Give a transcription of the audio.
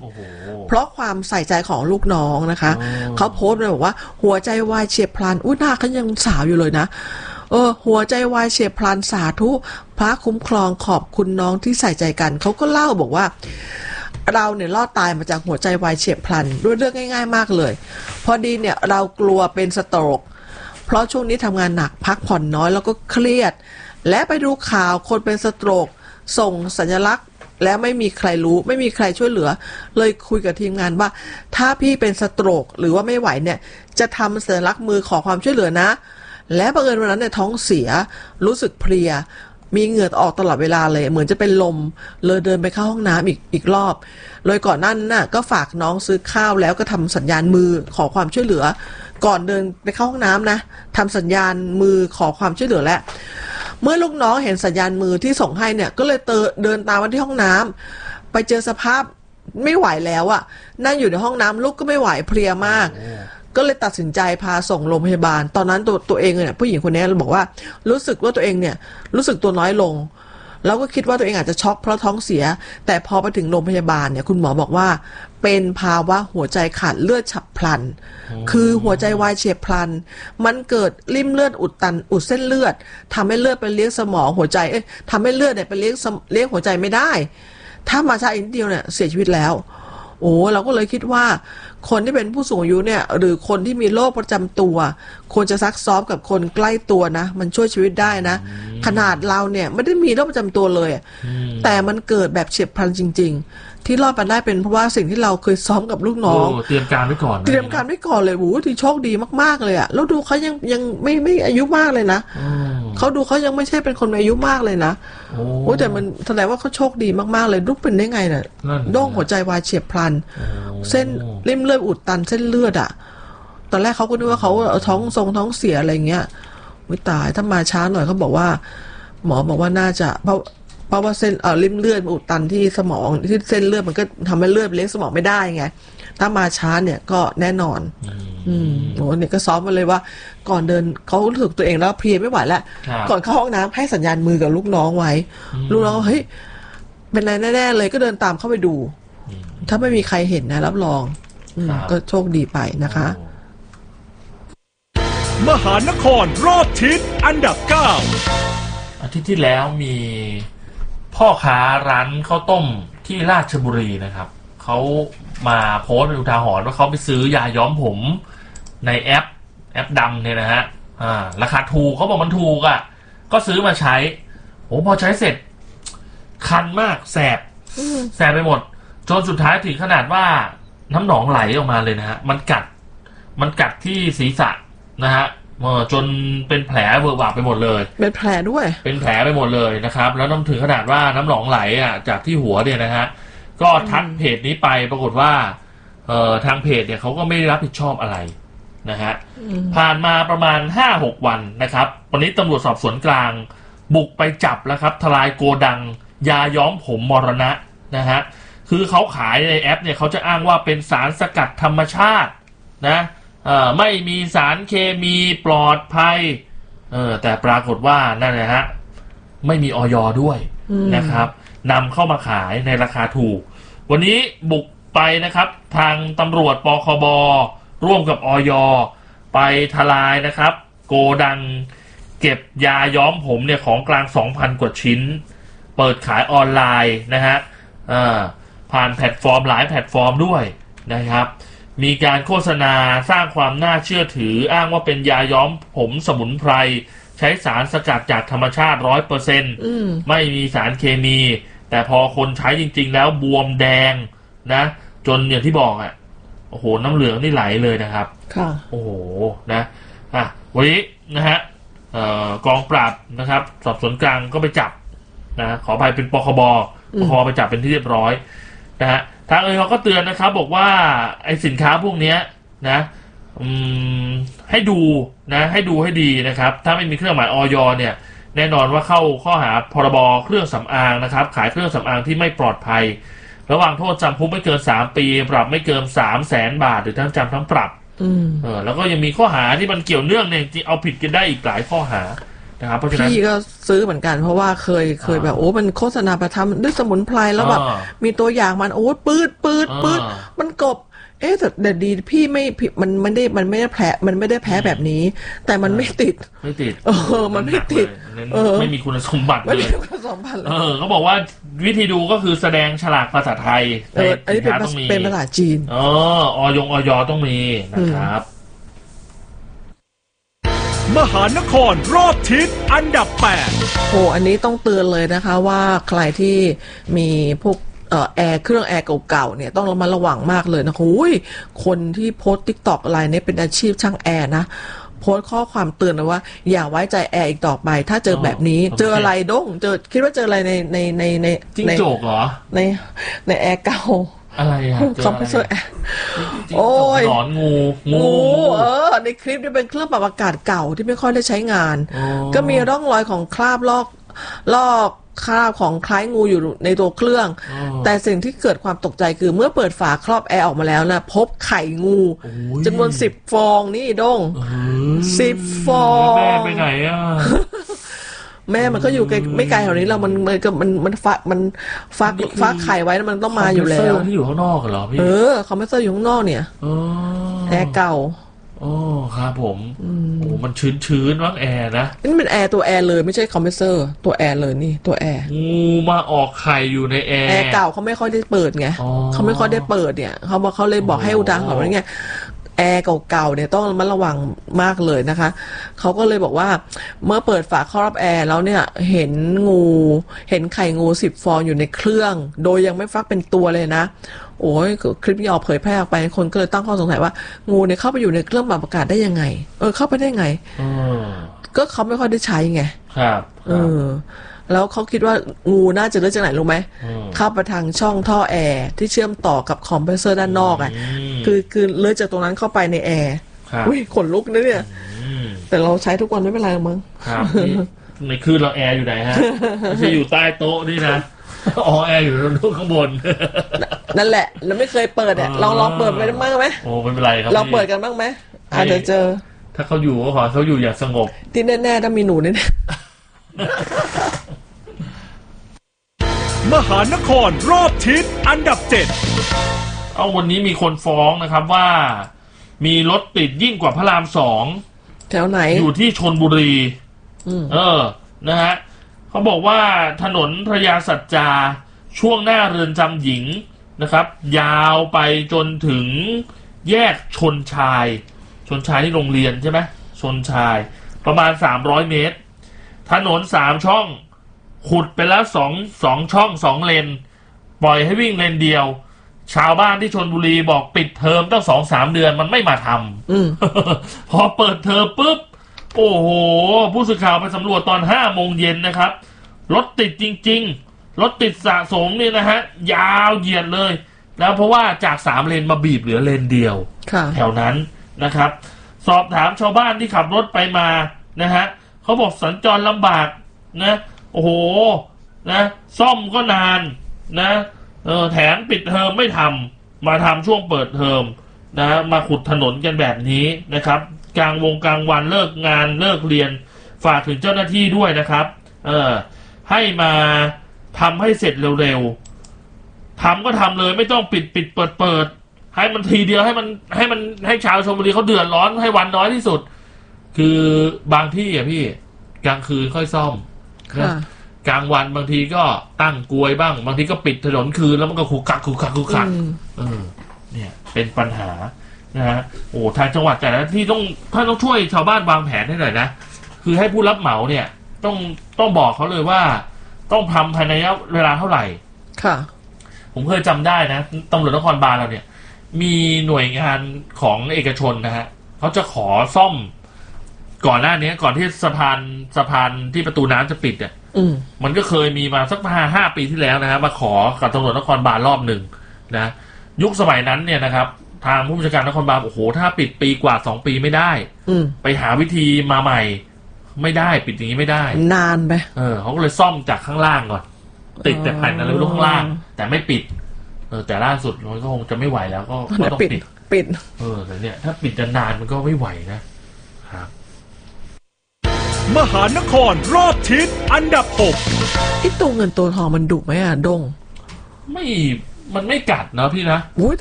เพราะความใส่ใจของลูกน้องนะคะเขาโพสต์เลยบอกว่าหัวใจวายเฉียบพลันหน้าเขายังสาวอยู่เลยนะหัวใจวายเฉียบพลันสาธุพระคุ้มครองขอบคุณน้องที่ใส่ใจกันเขาก็เล่าบอกว่าเราเนี่ยรอดตายมาจากหัวใจวายเฉียบพลันด้วยเรื่องง่ายๆมากเลยพอดีเนี่ยเรากลัวเป็นสโตรกเพราะช่วงนี้ทำงานหนักพักผ่อนน้อยแล้วก็เครียดและไปดูข่าวคนเป็นสโตรกส่งสัญลักษณ์และไม่มีใครรู้ไม่มีใครช่วยเหลือเลยคุยกับทีมงานว่าถ้าพี่เป็นสโตรกหรือว่าไม่ไหวเนี่ยจะทำสัญลักษณ์มือขอความช่วยเหลือนะและบังเอิญวันนั้นเนี่ยท้องเสียรู้สึกเพลียมีเหงื่อออกตลอดเวลาเลยเหมือนจะเป็นลมเลยเดินไปเข้าห้องน้ำอีกรอบเลยก่อนนั้นน่ะก็ฝากน้องซื้อข้าวแล้วก็ทำสัญญาณมือขอความช่วยเหลือก่อนเดินไปเข้าห้องน้ำนะทำสัญญาณมือขอความช่วยเหลือแล้วเมื่อลูกน้องเห็นสัญญาณมือที่ส่งให้เนี่ยก็เลยเดินตามมาที่ห้องน้ำไปเจอสภาพไม่ไหวแล้วอะนั่งอยู่ในห้องน้ำลูกก็ไม่ไหวเพลียมากก็เลยตัดสินใจพาส่งโรงพยาบาลตอนนั้นตัวเองเนี่ยผู้หญิงคนนี้บอกว่ารู้สึกว่าตัวเองเนี่ยรู้สึกตัวน้อยลงแล้วก็คิดว่าตัวเองอาจจะช็อกเพราะท้องเสียแต่พอไปถึงโรงพยาบาลเนี่ยคุณหมอบอกว่าเป็นภาวะหัวใจขาดเลือดฉับพลันคือหัวใจวายเฉียบพลันมันเกิดริ่มเลือดอุดตันอุดเส้นเลือดทำให้เลือดไปเลี้ยงสมองหัวใจทำให้เลือดเนี่ยไปเลี้ยงหัวใจไม่ได้ถ้ามาช้าอีกนิดเดียวเนี่ยเสียชีวิตแล้วเราก็เลยคิดว่าคนที่เป็นผู้สูงอายุเนี่ยหรือคนที่มีโรคประจำตัวควรจะซักซ้อมกับคนใกล้ตัวนะมันช่วยชีวิตได้นะขนาดเราเนี่ยไม่ได้มีโรคประจำตัวเลยแต่มันเกิดแบบเฉียบพลันจริงๆที่รอดมาได้เป็นเพราะว่าสิ่งที่เราเคยซ้อมกับลูกน้องเตรียมการไว้ก่อนเลยที่โชคดีมากๆเลยอะแล้วดูเขายังไม่อายุมากเลยนะเขาดูเขายังไม่ใช่เป็นคนอายุมากเลยนะแต่มันแสดงว่าเขาโชคดีมากๆเลยลูกเป็นได้ไงน่ะโรคหัวใจวายเฉียบพลันเส้นริ่มเลือดอุดตันเส้นเลือดอะตอนแรกเขาก็นึกว่าเขาท้องเสียอะไรเงี้ยไม่ตายถ้ามาช้าหน่อยเขาบอกว่าหมอบอกว่าน่าจะเพราะว่าเส้นริ่มเลือดอุดตันที่สมองที่เส้นเลือดมันก็ทำให้เลือดเลี้ยงสมองไม่ได้ไงถ้ามาช้าเนี่ยก็แน่นอนเนี่ยก็ซ้อมมาเลยว่าก่อนเดินเขารู้สึกตัวเองแล้วเพลียไม่ไหวแล้วก่อนเข้าห้องน้ำให้สัญญาณมือกับลูกน้องไว้ลูกน้องเฮ้ยเป็นไรแน่ๆเลยก็เดินตามเข้าไปดูถ้าไม่มีใครเห็นนะรับรองก็โชคดีไปนะคะมหานครรอบทิศอันดับ9 อาทิตย์ที่แล้วมีพ่อค้าร้านข้าวต้มที่ราชบุรีนะครับเขามาโพสต์เป็นอุทาหรณ์ว่าเขาไปซื้อยาย้อมผมในแอปดำเนี่ยนะฮะราคาถูกเขาบอกมันถูกอ่ะก็ซื้อมาใช้พอใช้เสร็จคันมากแสบไปหมดจนสุดท้ายถึงขนาดว่าน้ำหนองไหลออกมาเลยนะฮะมันกัดที่ศีรษะนะฮะจนเป็นแผลเวอะหวะไปหมดเลยเป็นแผลด้วยเป็นแผลไปหมดเลยนะครับแล้วน้ำถึงขนาดว่าน้ำหนองไหลจากที่หัวเนี่ยนะฮะก็ทักเพจนี้ไปปรากฏว่าทางเพจเนี่ยเขาก็ไม่ได้รับผิดชอบอะไรนะฮะผ่านมาประมาณ 5-6 วันนะครับวันนี้ตำรวจสอบสวนกลางบุกไปจับแล้วครับทลายโกดังยาย้อมผมมรณะนะฮะคือเขาขายในแอปเนี่ยเขาจะอ้างว่าเป็นสารสกัดธรรมชาตินะไม่มีสารเคมีปลอดภัยแต่ปรากฏว่านั่นนะฮะไม่มีอย.ด้วยนะครับนำเข้ามาขายในราคาถูกวันนี้บุกไปนะครับทางตำรวจปคบร่วมกับอย.ไปทลายนะครับโกดังเก็บยาย้อมผมเนี่ยของกลาง 2,000 กว่าชิ้นเปิดขายออนไลน์นะฮะผ่านแพลตฟอร์มหลายแพลตฟอร์มด้วยนะครับมีการโฆษณาสร้างความน่าเชื่อถืออ้างว่าเป็นยาย้อมผมสมุนไพรใช้สารสกัดจากธรรมชาติ 100% ไม่มีสารเคมีแต่พอคนใช้จริงๆแล้วบวมแดงนะจนอย่างที่บอกโอ้โหน้ำเหลืองนี่ไหลเลยนะครับค่ะโอ้โหนะวันนี้นะฮะกองปราบนะครับสอบสวนกลางก็ไปจับนะขออภัยเป็นปคบไปจับเป็นที่เรียบร้อยนะฮะทางเขาก็เตือนนะครับบอกว่าไอ้สินค้าพวกนี้นะให้ดูให้ดีนะครับถ้าไม่มีเครื่องหมายอย.เนี่ยแน่นอนว่าเข้าข้อหาพรบเครื่องสำอางนะครับขายเครื่องสำอางที่ไม่ปลอดภัยระหว่างโทษจำคุกไม่เกิน3 ปีปรับไม่เกิน 300,000 บาทหรือทั้งจำทั้งปรับแล้วก็ยังมีข้อหาที่มันเกี่ยวเนื่องเนี่ยจริงเอาผิดกันได้อีกหลายข้อหานะครับเพราะฉะนั้นพี่ก็ซื้อเหมือนกันเพราะว่าเคยแบบโอ้มันโฆษณาประทำด้วยสมุนไพรแล้วแบบมีตัวอย่างมันโอ้ปืดมันกบแต่ดีพี่มันไม่ได้แพ้แบบนี้ แต่มันไม่ติดมันไม่ติดไม่มีคุณสมบัติเลยไม่มีคุณสมบัติเลยเขาบอกว่าวิธีดูก็คือแสดงฉลากภาษาไทยอันนี้เป็นภาษาจีนออยต้องมีนะครับมหานครรอบทิศอันดับ8 โอ้อันนี้ต้องเตือนเลยนะคะว่าใครที่มีพวกเครื่องแอร์เก่าๆเนี่ยต้องระวังมากเลยนะคนที่โพสต์ TikTok อะไรเนี่ยเป็นอาชีพช่างแอร์นะโพสต์ข้อความเตือนเลยว่าอย่าไว้ใจแอร์อีกต่อไปถ้าเจอแบบนี้เจออะไรคิดว่าเจออะไรในจิ้งจกเหรอในแอร์เก่าอะไรคอมเพรสเซอร์โอ้ยหนอนงูในคลิปนี่เป็นเครื่องปรับอากาศเก่าที่ไม่ค่อยได้ใช้งานก็มีร่องรอยของคราบลอกคราบของคล้ายงูอยู่ในตัวเครื่องแต่สิ่งที่เกิดความตกใจคือเมื่อเปิดฝาครอบแอร์ออกมาแล้วนะพบไข่งูจำนวน10 ฟองนี่ด้ง10 ฟองแม่ไปไหนแม่มันก็อยู่ไม่ไกลแถวนี้เรามันฟักไข่ไว้มันต้องมาอยู่แล้วที่อยู่ข้างนอกเหรอพี่คอมเพรสเซอร์อยู่ข้างนอกเนี่ยแอร์เก่าครับผมมันชื้นๆว่างแอร์นะนี่เป็นแอร์ตัวแอร์เลยไม่ใช่คอมเพรสเซอร์ตัวแอร์เลยนี่ตัวแอร์งูมาออกไข่อยู่ในแอร์เก่าเขาไม่ค่อยได้เปิดไงเขาไม่ค่อยได้เปิดเนี่ยเขาเลยบอกให้อุทาหรณ์ว่าไงแอร์เก่าๆเนี่ยต้องระวังมากเลยนะคะเขาก็เลยบอกว่าเมื่อเปิดฝาครอบแอร์แล้วเนี่ยเห็นไข่งู10 ฟองอยู่ในเครื่องโดยยังไม่ฟักเป็นตัวเลยนะโอ้ยคลิปนี้ออกเผยแพร่ออกไปคนก็เลยตั้งข้อสงสัยว่างูเนี่ยเข้าไปอยู่ในเครื่องปรับอากาศได้ยังไงเข้าไปได้ไงก็เขาไม่ค่อยได้ใช้ไงครับแล้วเขาคิดว่างูน่าจะเลือกจากไหนรู้ไหมเข้าไปทางช่องท่อแอร์ที่เชื่อมต่อกับคอมเพรสเซอร์ด้านนอกคือเลือกจากตรงนั้นเข้าไปในแอร์ขนลุกนะเนี่ยแต่เราใช้ทุกวันไม่เป็นไรหรอกมั้งครับในคืนเราแอร์อยู่ไหนฮะไม่ใช่อยู่ใต้โต๊ะนี่นะแอร์อยู่ตรงข้างบนนั่นแหละเราไม่เคยเปิดลองเปิดไปบ้างไหมไม่เป็นไรครับเราเปิดกันบ้างไหมอาจจะเจอถ้าเขาอยู่ก็ขอเขาอยู่อย่างสงบที่แน่ๆถ้ามีหนูเนี่ยมหานครรอบทิศอันดับ 7วันนี้มีคนฟ้องนะครับว่ามีรถติดยิ่งกว่าพระราม2 แถวไหนอยู่ที่ชลบุรีนะฮะเขาบอกว่าถนนพระยาสัจจาช่วงหน้าเรือนจำหญิงนะครับยาวไปจนถึงแยกชลชายที่โรงเรียนใช่ไหมชลชายประมาณ300 เมตรถนน3 ช่องขุดไปแล้ว2 ช่อง 2 เลนปล่อยให้วิ่งเลนเดียวชาวบ้านที่ชลบุรีบอกปิดเทอมตั้ง 2-3 เดือนมันไม่มาทำพอเปิดเทอมปุ๊บโอ้โหผู้สื่อข่าวไปสำรวจตอน5 โมงเย็นนะครับรถติดจริงๆรถติดสะสมนี่นะฮะยาวเหยียดเลยแล้วเพราะว่าจาก3 เลนมาบีบเหลือเลนเดียวแถวนั้นนะครับสอบถามชาวบ้านที่ขับรถไปมานะฮะเขาบอกสัญจรลำบากนะโอ้โหนะซ่อมก็นานนะแถมปิดเทอมไม่ทำมาทำช่วงเปิดเทอมนะมาขุดถนนกันแบบนี้นะครับกลางวันเลิกงานเลิกเรียนฝากถึงเจ้าหน้าที่ด้วยนะครับให้มาทำให้เสร็จเร็วๆทำก็ทำเลยไม่ต้องปิดเปิดให้มันทีเดียวให้ชาวชลบุรีเขาเดือดร้อนให้วันน้อยที่สุดคือบางที่พี่กลางคืนค่อยซ่อมกลางวันบางทีก็ตั้งกลวยบ้างบางทีก็ปิดถนนคืนแล้วมันก็ขุกขักเนี่ยเป็นปัญหานะฮะทางจังหวัดแต่ละที่ต้องช่วยชาวบ้านวางแผนให้หน่อยนะคือให้ผู้รับเหมาเนี่ยต้องบอกเขาเลยว่าต้องทำภายในเวลาเท่าไหร่ค่ะผมเคยจำได้นะตำรวจนครบาลเราเนี่ยมีหน่วยงานของเอกชนนะฮะเขาจะขอซ่อมก่อนหน้านี้ก่อนที่สะพานที่ประตูน้ำจะปิดมันก็เคยมีมาสัก5 ปีที่แล้วนะฮะมาขอกับตำรวจนครบาลรอบหนึ่งนะยุคสมัยนั้นเนี่ยนะครับทางผู้บัญชาการนครบาลถ้าปิดปีกว่า2 ปีไม่ได้ไปหาวิธีมาใหม่ไม่ได้ปิดอย่างนี้ไม่ได้นานไปเขาก็เลยซ่อมจากข้างล่างก่อนติดแต่แผ่นอะไรลงข้างล่างแต่ไม่ปิดแต่ล่าสุดมันก็คงจะไม่ไหวแล้วก็ต้องปิดแต่เนี่ยถ้าปิดนานมันก็ไม่ไหวนะครับมหานครรอบทิศอันดับ 6 ไอ้ตัวเงินตัวทองมันดุไหมอะดงไม่มันไม่กัดเนาะพี่นะโอ้ย